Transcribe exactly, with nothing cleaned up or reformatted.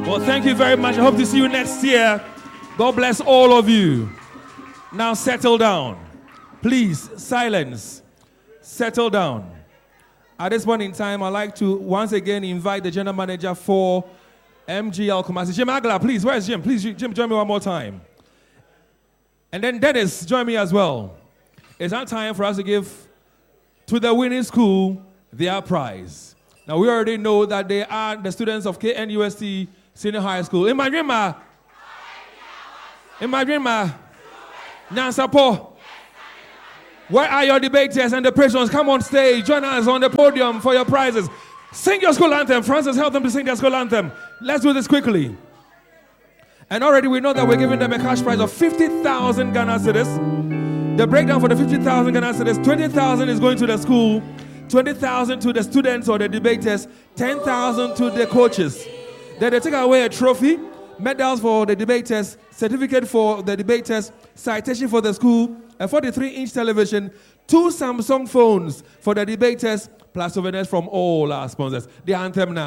Well, thank you very much. I hope to see you next year. God bless all of you. Now settle down. Please, silence. Settle down. At this point in time, I'd like to once again invite the general manager for M G L Kumasi. Jim Agla, please. Where's Jim? Please, Jim, join me one more time. And then Dennis, join me as well. It's now time for us to give to the winning school their prize. Now, we already know that they are the students of K N U S T Senior High School. In my dream, ma. In my dream, ma. Nyansapo. Where are your debaters and the patrons? Come on stage. Join us on the podium for your prizes. Sing your school anthem. Francis, help them to sing their school anthem. Let's do this quickly. And already we know that we're giving them a cash prize of fifty thousand Ghana cedis. The breakdown for the fifty thousand Ghana cedis, twenty thousand is going to the school, twenty thousand to the students or the debaters, ten thousand to the coaches. Then they take away a trophy, medals for the debaters, certificate for the debaters, citation for the school, a forty-three inch television, two Samsung phones for the debaters, plus souvenirs from all our sponsors. The anthem now.